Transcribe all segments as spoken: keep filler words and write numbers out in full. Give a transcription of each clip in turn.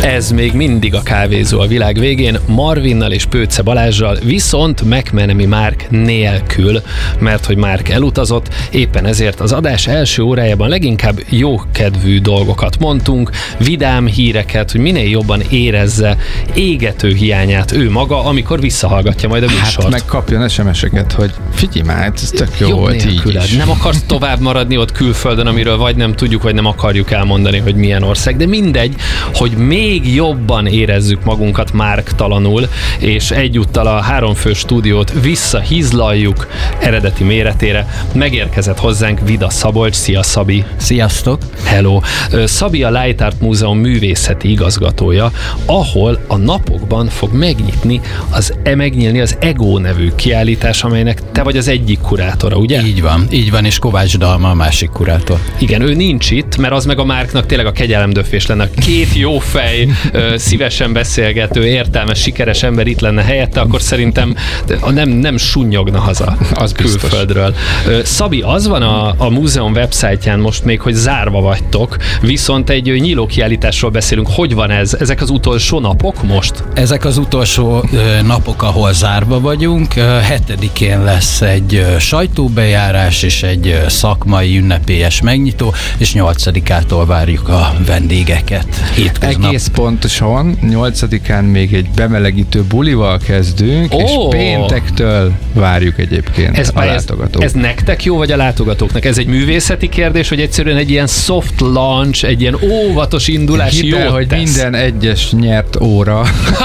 Ez még mindig a Kávézó a világ végén, Marvinnal és Pőce Balázssal, viszont McMenemy Márk nélkül, mert hogy Márk elutazott, éppen ezért az adás első órájában leginkább jókedvű dolgokat mondtunk, vidám híreket, hogy minél jobban érezze égető hiányát ő maga, amikor visszahallgatja majd a műsort. Hát meg kapjon es em es-eket, hogy figyelj már, ez tök jó Jobb volt így nélküled. is. Nem akarsz tovább maradni ott külföldön, amiről vagy nem tudjuk, vagy nem akarjuk elmondani, hogy milyen ország, de mindegy, hogy még jobban érezzük magunkat márktalanul, és egyúttal a háromfő stúdiót visszahizlaljuk eredeti méretére. Megérkezett hozzánk Vida Szabolcs. Szia, Szabi! Sziasztok! Hello! Szabi a Light Art Múzeum művészeti igazgatója, ahol a napokban fog megnyitni az, megnyílni az Ego nevű kiállítás, amelynek te vagy az egyik kurátora, ugye? Így van, így van, és Kovács Dalma a másik kurátor. Igen, ő nincs itt, mert az meg a Márknak tényleg a kegyelemdöfés lenne. Két jó fej, szívesen beszélgető, értelmes, sikeres ember itt lenne helyette, akkor szerintem nem, nem sunnyogna haza az külföldről. Biztos. Szabi, az van a, a múzeum websájtján most még, hogy zárva vagytok, viszont egy nyíló kiállításról beszélünk. Hogy van ez? Ezek az utolsó napok most? Ezek az utolsó napok, ahol zárva vagyunk. Hetedikén lesz egy sajtóbejárás és egy szakmai ünnepélyes megnyitó, és nyolcadikától várjuk a vendégeket. Hétköznap. Egész pontosan nyolcadikán még egy bemelegítő bulival kezdünk, oh. és péntektől várjuk egyébként ez, a látogatók. Ez, ez nektek jó, vagy a látogatóknak? Ez egy művészeti kérdés, vagy egyszerűen egy ilyen soft launch, egy ilyen óvatos indulás Hidd el, jót hogy tesz? minden egyes nyert óra.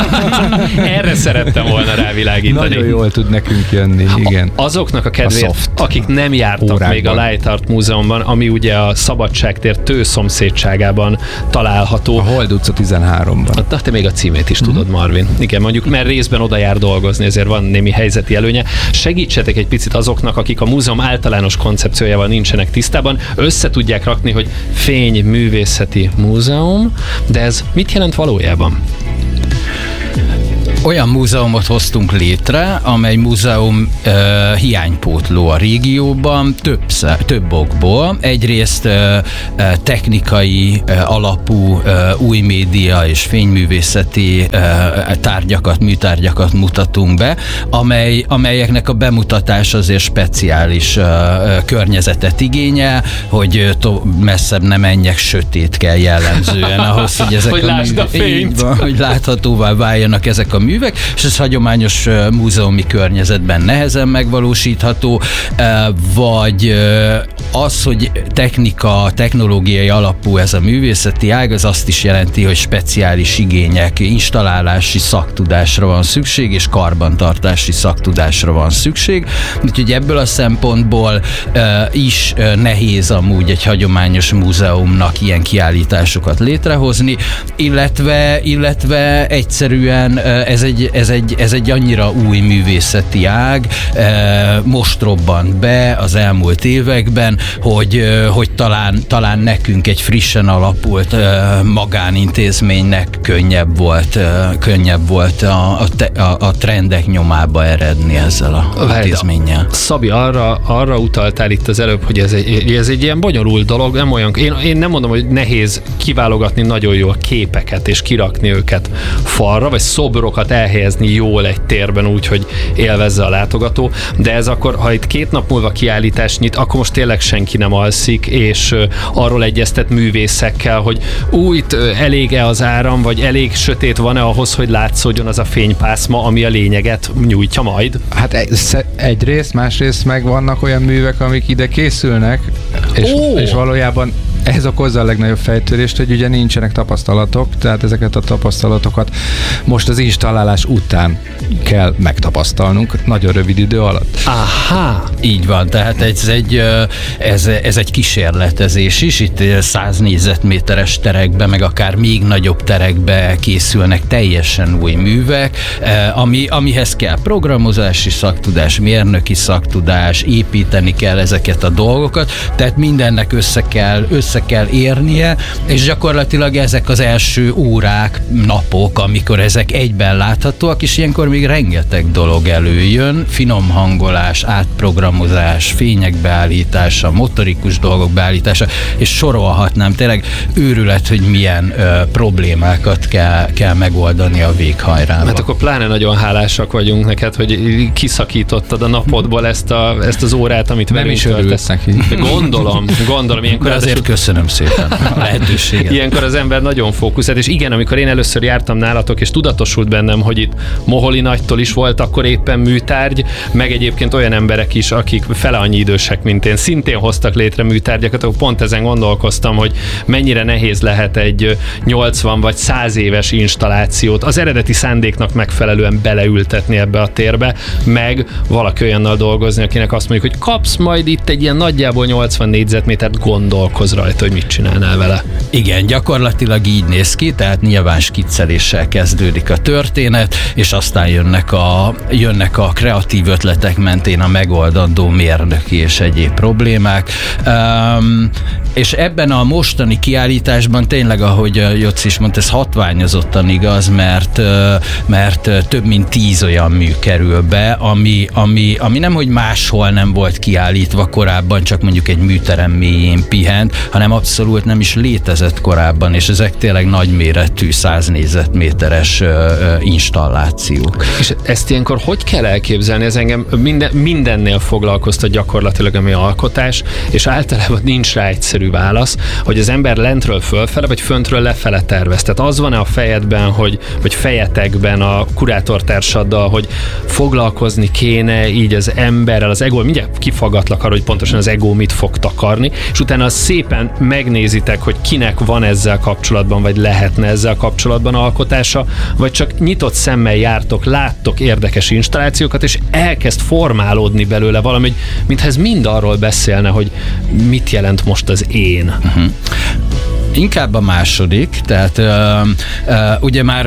Erre szerettem volna rávilágítani. Nagyon jól tud nekünk jönni, igen. Azoknak a kedvéért, a akik nem jártak órákban. Még a Light Art Múzeumban, ami ugye a Szabadságtér tő szomszédságában található. A Hold utca tizenháromban. Hát te még a címét is mm. tudod, Marvin. Igen, mondjuk, mert részben oda jár dolgozni, ezért van némi helyzeti előnye. Segítsetek egy picit azoknak, akik a múzeum általános koncepciójával nincsenek tisztában, össze tudják rakni, hogy Fény Művészeti Múzeum, de ez mit jelent valójában? Olyan múzeumot hoztunk létre, amely múzeum uh, hiánypótló a régióban több, több okból. Egyrészt uh, uh, technikai uh, alapú uh, új média és fényművészeti uh, tárgyakat, műtárgyakat mutatunk be, amely, amelyeknek a bemutatás azért speciális uh, uh, környezetet igényel, hogy uh, messzebb ne menjek, sötét kell jellemzően ahhoz, hogy ezek hogy a művek, van, hogy láthatóvá váljanak ezek a művek, és ez hagyományos uh, múzeumi környezetben nehezen megvalósítható, uh, vagy uh, az, hogy technika, technológiai alapú ez a művészeti ág, az azt is jelenti, hogy speciális igények, installálási szaktudásra van szükség, és karbantartási szaktudásra van szükség. Úgyhogy ebből a szempontból uh, is uh, nehéz amúgy egy hagyományos múzeumnak ilyen kiállításokat létrehozni, illetve, illetve egyszerűen uh, ez egy Ez egy, ez egy annyira új művészeti ág, most robbant be az elmúlt években, hogy, hogy talán, talán nekünk egy frissen alapult magánintézménynek könnyebb volt, könnyebb volt a, a, a trendek nyomába eredni ezzel a Várj, intézménnyel. Szabi, arra, arra utaltál itt az előbb, hogy ez egy, ez egy ilyen bonyolult dolog, nem olyan, én, én nem mondom, hogy nehéz kiválogatni nagyon jól képeket és kirakni őket falra, vagy szobrokat elhelyezni jól egy térben úgy, hogy élvezze a látogató, de ez akkor, ha itt két nap múlva kiállítás nyit, akkor most tényleg senki nem alszik, és arról egyeztet művészekkel, hogy úgy itt elég-e az áram, vagy elég sötét van-e ahhoz, hogy látszódjon az a fénypászma, ami a lényeget nyújtja majd? Hát egyrészt, másrészt meg vannak olyan művek, amik ide készülnek, és, oh. és valójában ez okozza a legnagyobb fejtörést, hogy ugye nincsenek tapasztalatok, tehát ezeket a tapasztalatokat most az installálás után kell megtapasztalnunk nagyon rövid idő alatt. Aha! Így van, tehát ez egy, ez, ez egy kísérletezés is, itt száz négyzetméteres terekbe, meg akár még nagyobb terekbe készülnek teljesen új művek, ami, amihez kell programozási szaktudás, mérnöki szaktudás, építeni kell ezeket a dolgokat, tehát mindennek össze kell, össze össze kell érnie, és gyakorlatilag ezek az első órák, napok, amikor ezek egyben láthatóak, és ilyenkor még rengeteg dolog előjön, finom hangolás, átprogramozás, fények beállítása, motorikus dolgok beállítása, és sorolhatnám, tényleg őrület, hogy milyen ö, problémákat kell, kell megoldani a véghajrában. Hát akkor pláne nagyon hálásak vagyunk neked, hogy kiszakítottad a napodból ezt, a, ezt az órát, amit velünk töltesz. Gondolom, gondolom. Ilyenkor azért az... köszönöm szépen a lehetőséget. Ilyenkor az ember nagyon fókuszált, és igen, amikor én először jártam nálatok, és tudatosult bennem, hogy itt Moholi nagytól is volt akkor éppen műtárgy, meg egyébként olyan emberek is, akik fele annyi idősek, mint én, szintén hoztak létre műtárgyakat, akkor pont ezen gondolkoztam, hogy mennyire nehéz lehet egy nyolcvan vagy száz éves installációt az eredeti szándéknak megfelelően beleültetni ebbe a térbe, meg valaki olyannal dolgozni, akinek azt mondjuk, hogy kapsz majd itt egy ilyen nagyjából nyolcvan négyzetmétert, gondolkoz rajta, hogy mit csinálnál vele. Igen, gyakorlatilag így néz ki, tehát nyilván skicceléssel kezdődik a történet, és aztán jönnek a, jönnek a kreatív ötletek mentén a megoldandó mérnöki és egyéb problémák. Um, és ebben a mostani kiállításban tényleg, ahogy Jocsi is mondta, ez hatványozottan igaz, mert, mert több mint tíz olyan mű kerül be, ami, ami, ami nem, hogy máshol nem volt kiállítva korábban, csak mondjuk egy műterem mélyén pihent, hanem abszolút nem is létezett korábban, és ezek tényleg nagyméretű, száz négyzetméteres installációk. És ezt ilyenkor hogy kell elképzelni? Ez engem minden, mindennél foglalkoztat gyakorlatilag, ami alkotás, és általában nincs rá egyszerű válasz, hogy az ember lentről fölfele, vagy föntről lefele tervez. Tehát az van-e a fejedben, hogy, vagy fejetekben a kurátortársaddal, hogy foglalkozni kéne így az emberrel, az ego, mindjárt kifaggatlak arra, hogy pontosan az ego mit fog takarni, és utána szépen megnézitek, hogy kinek van ezzel kapcsolatban, vagy lehetne ezzel kapcsolatban alkotása, vagy csak nyitott szemmel jártok, láttok érdekes installációkat, és elkezd formálódni belőle valami, mintha ez mind arról beszélne, hogy mit jelent most az én. Uh-huh. Inkább a második, tehát uh, uh, ugye már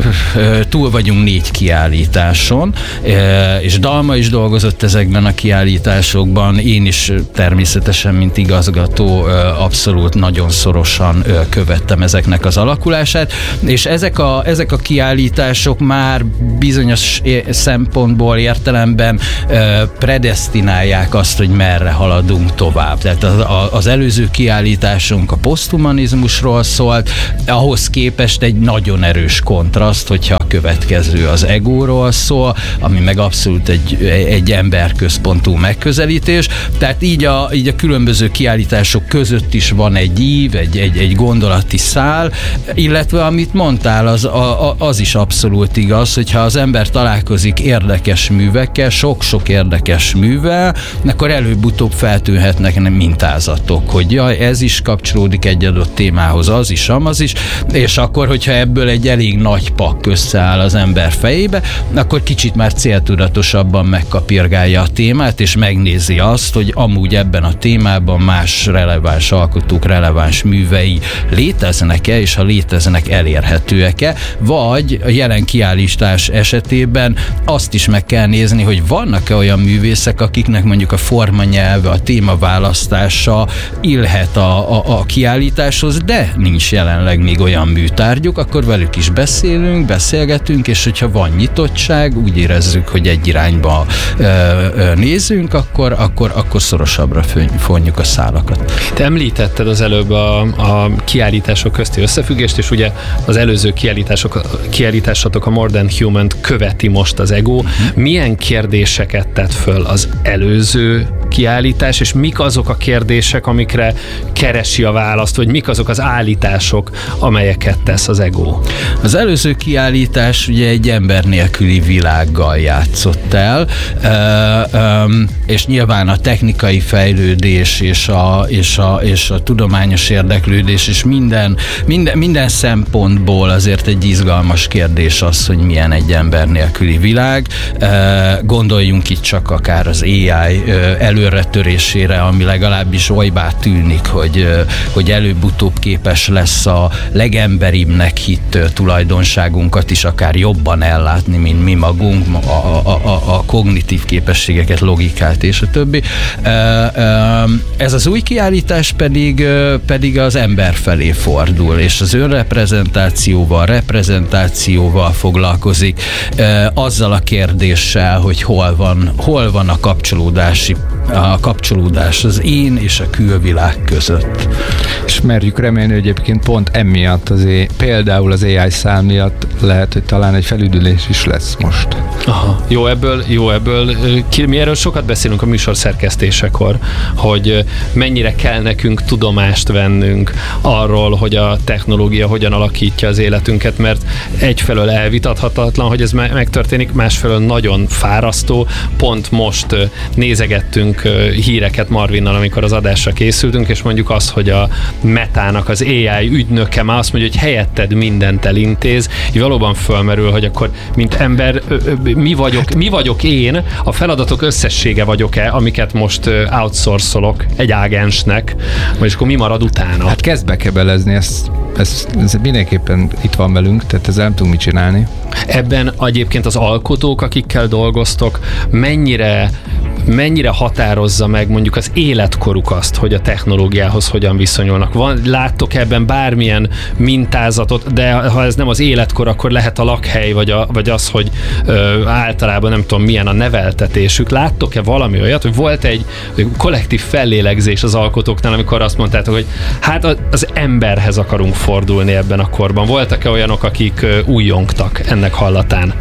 uh, túl vagyunk négy kiállításon, uh, és Dalma is dolgozott ezekben a kiállításokban, én is természetesen, mint igazgató, uh, abszolút nagyon szorosan uh, követtem ezeknek az alakulását, és ezek a, ezek a kiállítások már bizonyos szempontból, értelemben uh, predesztinálják azt, hogy merre haladunk tovább. Tehát az, az előző kiállításunk a poszthumanizmusról szólt, ahhoz képest egy nagyon erős kontraszt, hogyha a következő az egóról szól, ami meg abszolút egy, egy emberközpontú megközelítés. Tehát így a, így a különböző kiállítások között is van egy ív, egy, egy, egy gondolati szál, illetve amit mondtál, az, a, az is abszolút igaz, hogyha az ember találkozik érdekes művekkel, sok-sok érdekes művel, akkor előbb-utóbb feltűnhetnek mintázatok, hogy jaj, ez is kapcsolódik egy adott témához, az is, amaz is, és akkor, hogyha ebből egy elég nagy pakk összeáll az ember fejébe, akkor kicsit már céltudatosabban megkapirgálja a témát, és megnézi azt, hogy amúgy ebben a témában más releváns alkotók, releváns művei léteznek-e, és ha léteznek, elérhetőek-e, vagy a jelen kiállítás esetében azt is meg kell nézni, hogy vannak-e olyan művészek, akiknek mondjuk a formanyelve, a témaválasztása illhet a, a, a kiállításhoz, de nincs jelenleg még olyan műtárgyuk, akkor velük is beszélünk, beszélgetünk, és hogyha van nyitottság, úgy érezzük, hogy egy irányba ö, ö, nézünk, akkor, akkor, akkor szorosabbra fonjuk a szálakat. Te említetted az előbb a, a kiállítások közti összefüggést, és ugye az előző kiállítások, kiállításatok a More Than Human-t követi most az ego. Uh-huh. Milyen kérdéseket tett föl az előző kiállítás, és mik azok a kérdések, amikre keresi a választ, vagy mik azok az állítások, amelyeket tesz az ego? Az előző kiállítás ugye egy ember nélküli világgal játszott el, és nyilván a technikai fejlődés és a, és a, és a tudományos érdeklődés, és minden, minden, minden szempontból azért egy izgalmas kérdés az, hogy milyen egy ember nélküli világ. Gondoljunk itt csak akár az á i elő előretörésére, ami legalábbis olybá tűnik, hogy, hogy előbb-utóbb képes lesz a legemberibbnek hitt tulajdonságunkat is akár jobban ellátni, mint mi magunk, a, a, a, a kognitív képességeket, logikát és a többi. Ez az új kiállítás pedig, pedig az ember felé fordul, és az önreprezentációval, reprezentációval foglalkozik, azzal a kérdéssel, hogy hol van, hol van a kapcsolódási a kapcsolódás az én és a külvilág között. És merjük remélni, hogy egyébként pont emiatt az é, például az á i szál miatt lehet, hogy talán egy felüdülés is lesz most. Aha. Jó ebből, jó ebből. Mi erről sokat beszélünk a műsor szerkesztésekor, hogy mennyire kell nekünk tudomást vennünk arról, hogy a technológia hogyan alakítja az életünket, mert egyfelől elvitathatatlan, hogy ez megtörténik, másfelől nagyon fárasztó. Pont most nézegettünk híreket Marvinnal, amikor az adásra készültünk, és mondjuk az, hogy a Metának az á i ügynöke már azt mondja, hogy helyetted mindent elintéz, így valóban fölmerül, hogy akkor mint ember mi vagyok, mi vagyok én, a feladatok összessége vagyok-e, amiket most outsourcolok egy ágensnek, vagy akkor mi marad utána? Hát kezd bekebelezni, ez, ez, ez mindenképpen itt van velünk, tehát ezzel nem tudunk mit csinálni. Ebben egyébként az alkotók, akikkel dolgoztok, mennyire mennyire határozza meg mondjuk az életkoruk azt, hogy a technológiához hogyan viszonyulnak? Van, láttok ebben bármilyen mintázatot, de ha ez nem az életkor, akkor lehet a lakhely, vagy, a, vagy az, hogy ö, általában nem tudom milyen a neveltetésük. Láttok-e valami olyat, hogy volt egy kollektív fellélegzés az alkotóknál, amikor azt mondtátok, hogy hát az emberhez akarunk fordulni ebben a korban. Voltak-e olyanok, akik ö, újjongtak ennek hallatán?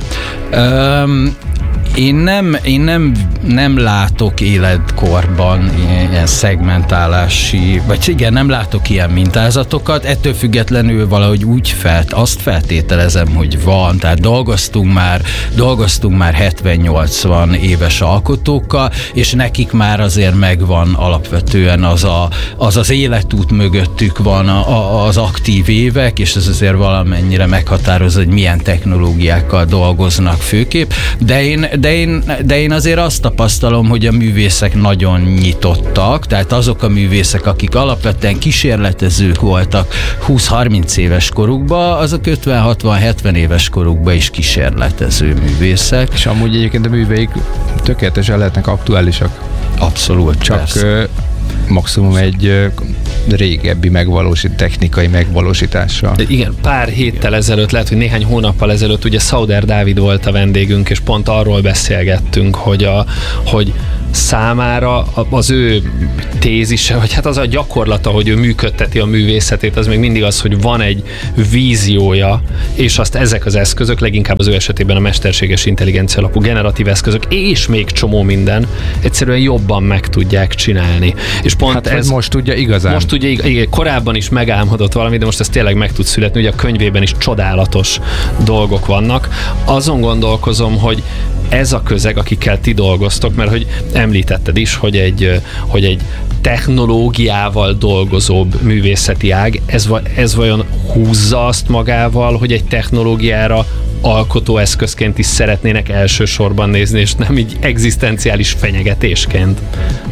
Um... Én nem, én nem, nem látok életkorban ilyen szegmentálási, vagy igen, nem látok ilyen mintázatokat, ettől függetlenül valahogy úgy felt, azt feltételezem, hogy van, tehát dolgoztunk már, dolgoztunk már hetven-nyolcvan éves alkotókkal, és nekik már azért megvan alapvetően az a, az, az életút mögöttük van a, a, az aktív évek, és ez azért valamennyire meghatározza, hogy milyen technológiákkal dolgoznak főképp, de én De én, de én azért azt tapasztalom, hogy a művészek nagyon nyitottak, tehát azok a művészek, akik alapvetően kísérletezők voltak húsz-harminc éves korukban, azok ötven-hatvan-hetven éves korukban is kísérletező művészek. És amúgy egyébként a műveik tökéletesen lehetnek aktuálisak. Abszolút, csak ö, maximum egy ö, régebbi megvalósít, technikai megvalósítással. De igen, pár héttel ezelőtt, lehet, hogy néhány hónappal ezelőtt ugye Sauder Dávid volt a vendégünk, és pont arról beszélgettünk, hogy, a, hogy számára az ő tézise, vagy hát az a gyakorlata, hogy ő működteti a művészetét, az még mindig az, hogy van egy víziója, és azt ezek az eszközök, leginkább az ő esetében a mesterséges intelligencia alapú generatív eszközök, és még csomó minden, egyszerűen jobban meg tudják csinálni. És pont hát, ez most tudja igazán. Most ugye igen, korábban is megálmodott valami, de most ez tényleg meg tud születni, ugye a könyvében is csodálatos dolgok vannak. Azon gondolkozom, hogy ez a közeg, akikkel ti dolgoztok, mert hogy említetted is, hogy egy, hogy egy technológiával dolgozóbb művészeti ág, ez, ez vajon húzza azt magával, hogy egy technológiára alkotóeszközként is szeretnének elsősorban nézni, és nem így egzisztenciális fenyegetésként?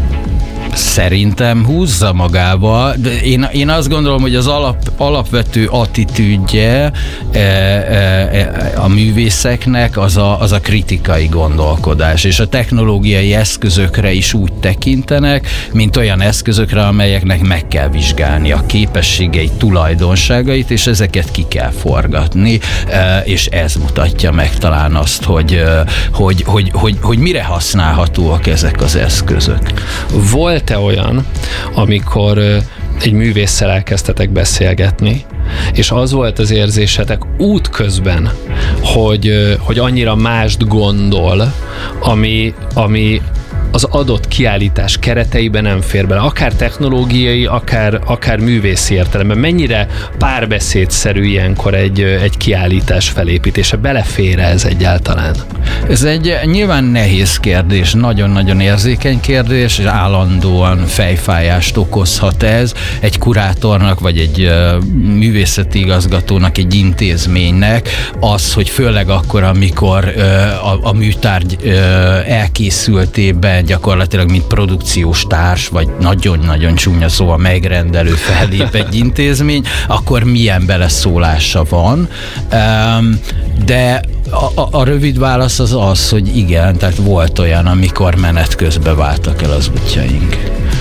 Szerintem húzza magával, de én, én azt gondolom, hogy az alap, alapvető attitűdje e, e, a művészeknek az a, az a kritikai gondolkodás, és a technológiai eszközökre is úgy tekintenek, mint olyan eszközökre, amelyeknek meg kell vizsgálni a képességeit, tulajdonságait, és ezeket ki kell forgatni, e, és ez mutatja meg talán azt, hogy, hogy, hogy, hogy, hogy mire használhatóak ezek az eszközök. Volt-e olyan, amikor egy művésszel elkezdtetek beszélgetni, és az volt az érzésetek útközben, hogy, hogy annyira mást gondol, ami, ami az adott kiállítás kereteiben nem fér bele. Akár technológiai, akár, akár művészi értelemben. Mennyire párbeszédszerű ilyenkor egy, egy kiállítás felépítése? Belefér ez egyáltalán? Ez egy nyilván nehéz kérdés, nagyon-nagyon érzékeny kérdés, és állandóan fejfájást okozhat ez egy kurátornak, vagy egy uh, művészeti igazgatónak, egy intézménynek, az, hogy főleg akkor, amikor uh, a, a műtárgy uh, elkészültében gyakorlatilag mint produkciós társ, vagy nagyon-nagyon csúnya szóval megrendelő fellép egy intézmény, akkor milyen beleszólása van. De a, a, a rövid válasz az az, hogy igen, tehát volt olyan, amikor menet közben váltak el az útjaink.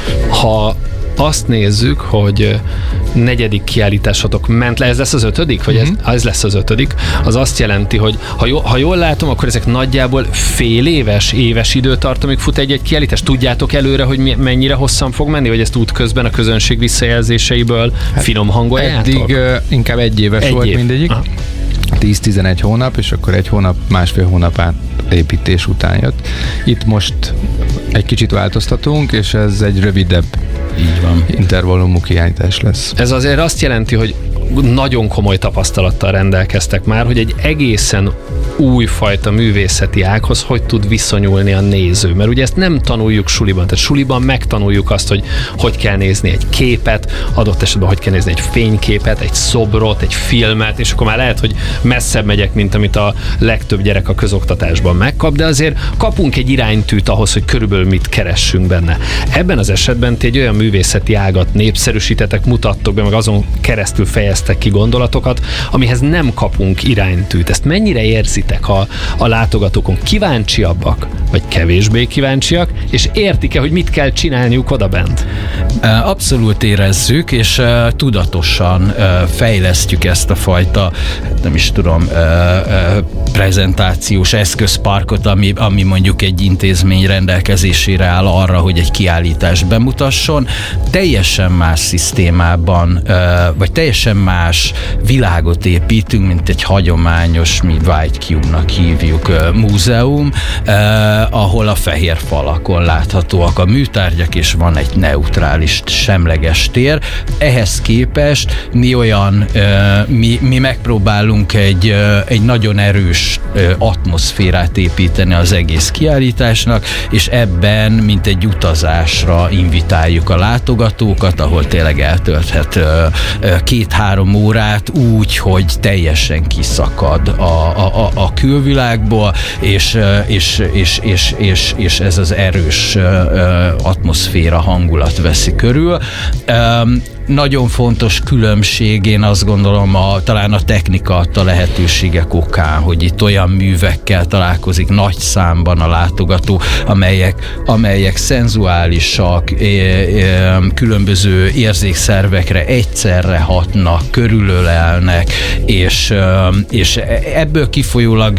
Ha azt nézzük, hogy negyedik kiállításotok ment le, ez lesz az ötödik? Vagy uh-huh. ez, ez lesz az ötödik, az azt jelenti, hogy ha, jó, ha jól látom, akkor ezek nagyjából fél éves, éves időtartamig fut egy-egy kiállítás. Tudjátok előre, hogy mi, mennyire hosszan fog menni, vagy ezt útközben a közönség visszajelzéseiből hát finom hangoljátok? Eddig uh, inkább egy éves egy volt év. mindegyik. Aha. tíz-tizenegy hónap, és akkor egy hónap, másfél hónap át építés után jött. Itt most egy kicsit változtatunk, és ez egy rövidebb így van. intervallumú kiállítás lesz. Ez azért azt jelenti, hogy nagyon komoly tapasztalattal rendelkeztek már, hogy egy egészen újfajta művészeti ághoz hogy tud viszonyulni a néző. Mert ugye ezt nem tanuljuk suliban. Tehát suliban megtanuljuk azt, hogy hogy kell nézni egy képet, adott esetben hogy kell nézni egy fényképet, egy szobrot, egy filmet, és akkor már lehet, hogy messzebb megyek, mint amit a legtöbb gyerek a közoktatásban megkap, de azért kapunk egy iránytűt ahhoz, hogy körülbelül mit keressünk benne. Ebben az esetben ti egy olyan művészeti ágat népszerűsítetek, mutattok be, meg azon keresztül fejeztek ki gondolatokat, amihez nem kapunk iránytűt. Ezt mennyire érzitek a, a látogatókon? Kíváncsiabbak, vagy kevésbé kíváncsiak, és értik-e, hogy mit kell csinálniuk odabent? Abszolút érezzük, és uh, tudatosan uh, fejlesztjük ezt a fajta, nem is tudom, uh, uh, prezentációs eszközparkot, ami, ami mondjuk egy intézmény rendelkezésére áll arra, hogy egy kiállítást bemutasson. Teljesen más szisztémában, uh, vagy teljesen más világot építünk, mint egy hagyományos, mi White Cube-nak hívjuk, uh, múzeum, uh, ahol a fehér falakon láthatóak a műtárgyak, és van egy neutrális, semleges tér. Ehhez képest mi olyan, uh, mi, mi megpróbálunk egy, uh, egy nagyon erős uh, atmoszférát építeni az egész kiállításnak, és ebben, mint egy utazásra invitáljuk a látogatókat, ahol tényleg eltölthet uh, uh, két-három órát úgy, hogy teljesen kiszakad a, a, a, a külvilágból, és, uh, és, és, és, és, és ez az erős uh, atmoszféra hangulat veszi körül. Um, Nagyon fontos különbség, én azt gondolom, a, talán a technika adta lehetőségek okán, hogy itt olyan művekkel találkozik nagy számban a látogató, amelyek, amelyek szenzuálisak, é, é, különböző érzékszervekre egyszerre hatnak, körülölelnek, és, és ebből kifolyólag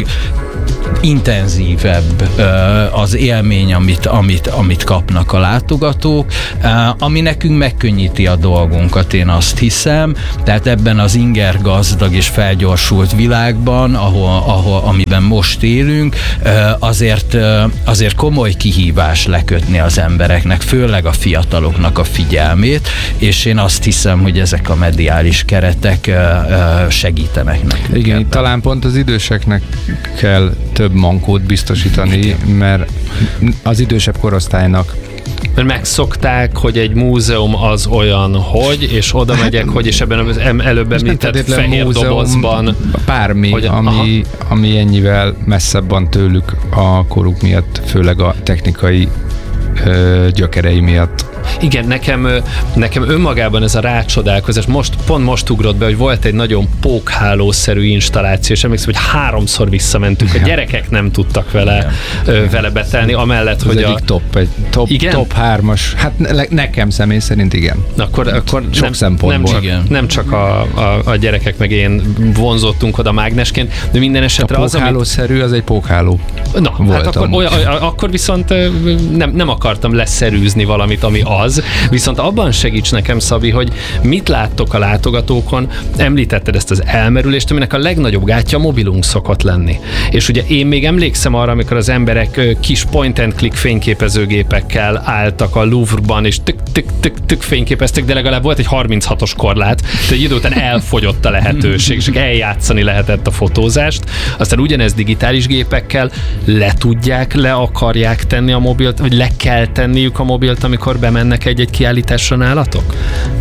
intenzívebb az élmény, amit, amit, amit kapnak a látogatók, ami nekünk megkönnyíti a dolgunkat, én azt hiszem. Tehát ebben az inger gazdag és felgyorsult világban, ahol, ahol, amiben most élünk, azért, azért komoly kihívás lekötni az embereknek, főleg a fiataloknak a figyelmét, és én azt hiszem, hogy ezek a mediális keretek segítenek nekünk. Igen, ebben. Itt talán pont az időseknek kell több mankót biztosítani, mert az idősebb korosztálynak mert megszokták, hogy egy múzeum az olyan, hogy, és oda megyek, hogy, és ebben az előbb említett fehér múzeum, dobozban. Bármi, hogy, ami, ami ennyivel messzebb van tőlük a koruk miatt, főleg a technikai ö, gyökerei miatt. Igen, nekem, nekem önmagában ez a rácsodálkozás, most, pont most ugrott be, hogy volt egy nagyon pókhálószerű installáció, és emlékszem, hogy háromszor visszamentünk, a gyerekek nem tudtak vele, ö, vele betelni, amellett, ez hogy egyik a... top, egy top, top hármas, hát ne, nekem személy szerint igen. Akkor, akkor sok nem, szempontból. Nem, igen. nem csak a, a, a gyerekek meg én vonzottunk oda mágnesként, de minden esetre a az, amit... pókhálószerű, az egy pókháló. Na, hát akkor, olyan, akkor viszont nem, nem akartam leszerűzni valamit, ami az, viszont abban segíts nekem, Szabi, hogy mit láttok a látogatókon, említetted ezt az elmerülést, aminek a legnagyobb gátja a mobilunk szokott lenni. És ugye én még emlékszem arra, amikor az emberek kis point and click fényképezőgépekkel álltak a Louvre-ban, és tük-tük-tük fényképeztek, de legalább volt egy harminchatos korlát, de egy idő után elfogyott a lehetőség, és eljátszani lehetett a fotózást. Aztán ugyanez digitális gépekkel le tudják, le akarják tenni a mobilt, vagy le kell tenniük a mobilt, amikor bemennek egy-egy kiállításra nálatok?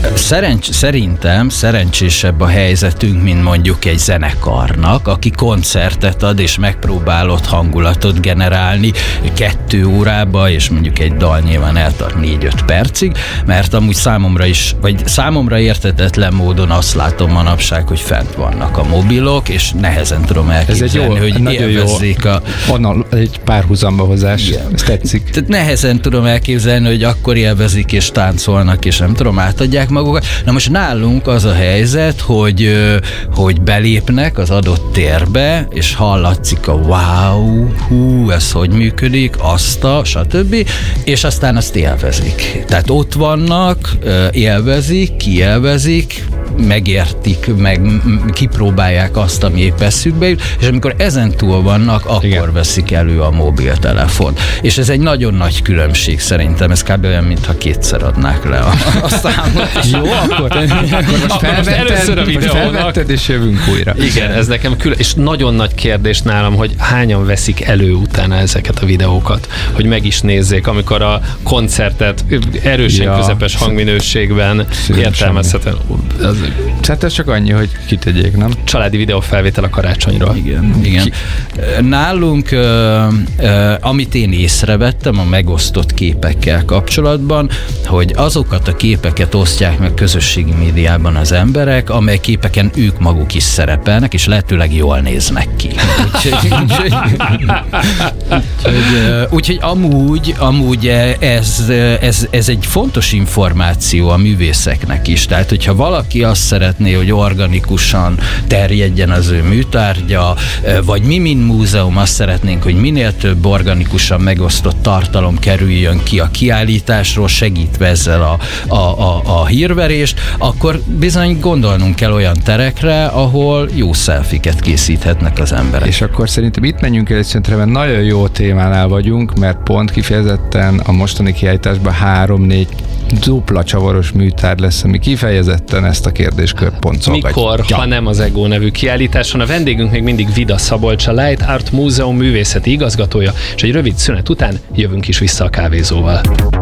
Szerencs, szerintem szerencsésebb a helyzetünk, mint mondjuk egy zenekarnak, aki koncertet ad, és megpróbál ott hangulatot generálni kettő órába, és mondjuk egy dal nyilván eltart négy-öt percig, mert amúgy számomra is, vagy számomra érthetetlen módon azt látom manapság, hogy fent vannak a mobilok, és nehezen tudom elképzelni, hogy élvezzék a... Onnan egy párhuzamba hozás, ez tetszik. Tehát nehezen tudom elképzelni, hogy akkor élvezik és táncolnak, és nem tudom, átadják magukat. Na most nálunk az a helyzet, hogy, hogy belépnek az adott térbe, és hallatszik a wow, hú, ez hogy működik, azt a, stb. És aztán azt élvezik. Tehát ott vannak, élvezik, kiélvezik, megértik, meg kipróbálják azt, ami épp eszükbe jut, és amikor ezen túl vannak, akkor igen, veszik elő a mobiltelefon. És ez egy nagyon nagy különbség szerintem, ez kb. Olyan, mintha kétszer adnák le a, a számot. Jó, akkor, akkor most felvetted, a most felvetted, és jövünk újra. Igen, ez nekem külön, és nagyon nagy kérdés nálam, hogy hányan veszik elő utána ezeket a videókat, hogy meg is nézzék, amikor a koncertet erősen ja, közepes hangminőségben értelmezhetően. Hát ez csak annyi, hogy kitegyék, nem? Családi videófelvétel a karácsonyról. Igen, igen. Ki... Nálunk, uh, uh, amit én észrevettem a megosztott képekkel kapcsolatban, hogy azokat a képeket osztják meg közösségi médiában az emberek, amely képeken ők maguk is szerepelnek, és lehetőleg jól néznek ki. Úgyhogy, úgyhogy, úgyhogy, úgyhogy amúgy, amúgy ez, ez, ez egy fontos információ a művészeknek is. Tehát, hogyha valaki azt szeretné, hogy organikusan terjedjen az ő műtárgya, vagy mi, mint múzeum azt szeretnénk, hogy minél több organikusan megosztott tartalom kerüljön ki a kiállításról, segítve ezzel a, a, a, a hírverést, akkor bizony gondolnunk kell olyan terekre, ahol jó szelfiket készíthetnek az emberek. És akkor szerintem itt menjünk el, és mert nagyon jó témánál vagyunk, mert pont kifejezetten a mostani kiállításban három-négy dupla csavaros műtár lesz, ami kifejezetten ezt a kérdéskört pontszolgatja. Mikor, ja. ha nem az EGO nevű kiállításon. A vendégünk még mindig Vida Szabolcs, a Light Art Múzeum művészeti igazgatója, és egy rövid szünet után jövünk is vissza a kávézóval.